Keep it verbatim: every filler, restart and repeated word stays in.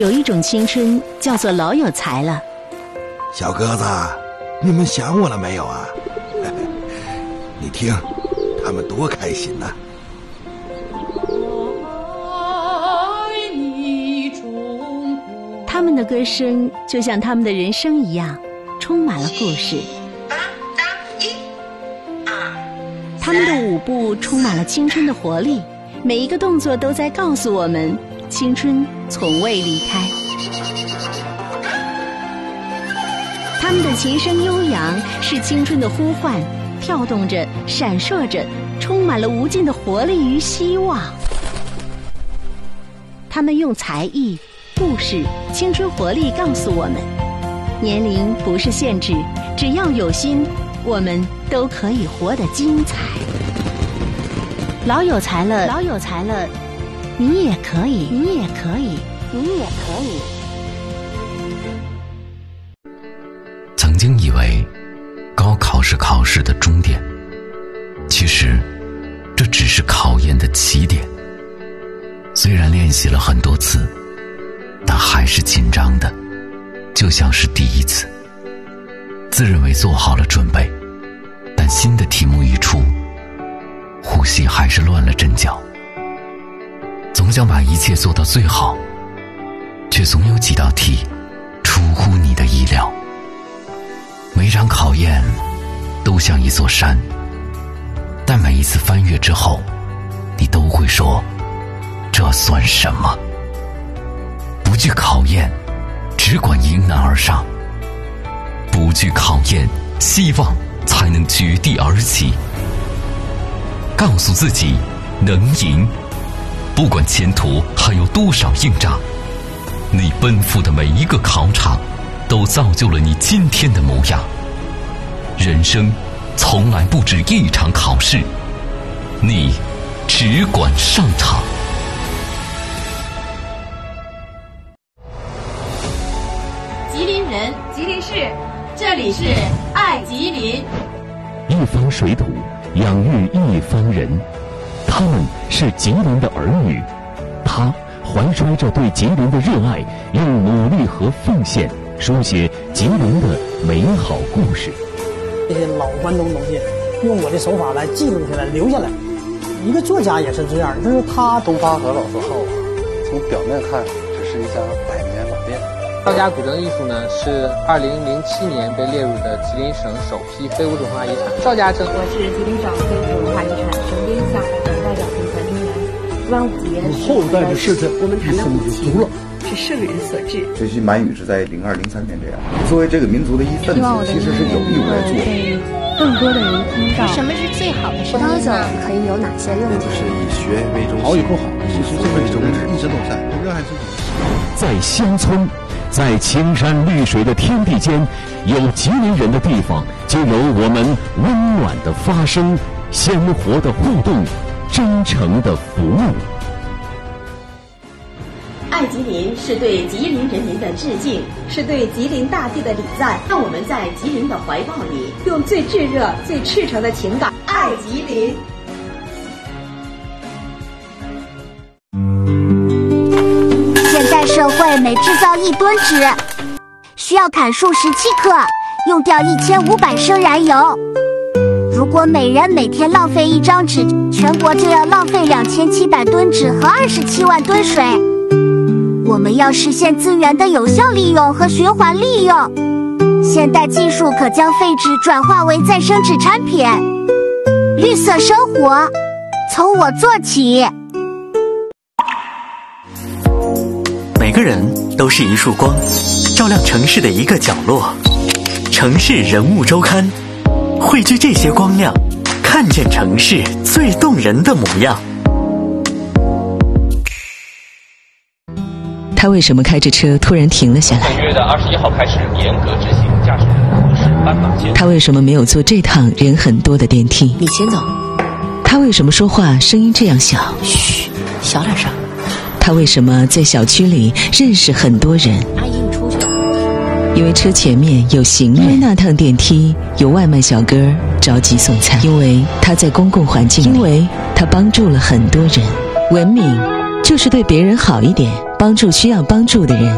有一种青春叫做老有才了。 小鸽子，你们想我了没有啊？你听，他们多开心呐、啊！ 他们的歌声就像他们的人生一样，充满了故事。他们的舞步充满了青春的活力，每一个动作都在告诉我们，青春从未离开。他们的琴声悠扬，是青春的呼唤，跳动着，闪烁着，充满了无尽的活力与希望。他们用才艺、故事、青春活力告诉我们，年龄不是限制，只要有心，我们都可以活得精彩。老有才了，老有才了，你也可以，你也可以，你也可以。 曾经以为高考是考试的终点，其实这只是考验的起点。虽然练习了很多次，但还是紧张的，就像是第一次。自认为做好了准备，但新的题目一出，呼吸还是乱了阵脚。总想把一切做到最好，却总有几道题出乎你的意料。每场考验都像一座山，但每一次翻越之后，你都会说，这算什么？不惧考验，只管迎难而上。不惧考验，希望才能绝地而起。告诉自己能赢，不管前途还有多少硬仗，你奔赴的每一个考场都造就了你今天的模样。人生从来不止一场考试，你只管上场。 吉林人，吉林市，这里是爱吉林。 一方水土养育一方人，他们是吉林的儿女，他怀揣着对吉林的热爱，用努力和奉献书写吉林的美好故事。 这些老关东东西，用我的手法来记录下来，留下来。一个作家也是这样，就是他东方和老字号，从表面看只是一家百年老店。 赵家古筝艺术呢，是二零零七年被列入的吉林省首批非物质文化遗产。赵家筝， 我是吉林省非物质文化遗产省编下的代表评传人员。端午节， 后代的事情， 我们谈的五足了。 是圣人所致。 学习满语是在零二零三年这样。作为这个民族的一份子，其实是有义务来做。 更多的人听到什么是最好的声音呢？ 可以有哪些用途？ 就是以学为中心。 好与不好，其实这份宗旨一直都在。热爱自己。 在乡村，在青山绿水的天地间，有吉林人的地方，就有我们温暖的发声、鲜活的互动、真诚的服务。 爱吉林是对吉林人民的致敬， 是对吉林大地的礼赞。 让我们在吉林的怀抱里， 用最炙热、最赤诚的情感爱吉林。 现在社会每制造一吨纸，需要砍树十七克，用掉一千五百升燃油。如果每人每天浪费一张纸，全国就要浪费两千七百吨纸和二十七万吨水。我们要实现资源的有效利用和循环利用，现代技术可将废纸转化为再生纸产品。绿色生活，从我做起。 每个人都是一束光，照亮城市的一个角落。城市人物周刊，汇聚这些光亮，看见城市最动人的模样。 他为什么开着车突然停了下来？ 本月的二十一号开始严格执行驾驶人无视斑马线。 他为什么没有坐这趟人很多的电梯？ 你先走。 他为什么说话声音这样小？ 嘘，小点声。 他为什么在小区里认识很多人？ 阿姨，你出去。 因为车前面有行人，因为那趟电梯有外卖小哥着急送餐，因为他在公共环境里，因为他帮助了很多人。文明就是对别人好一点，帮助需要帮助的人。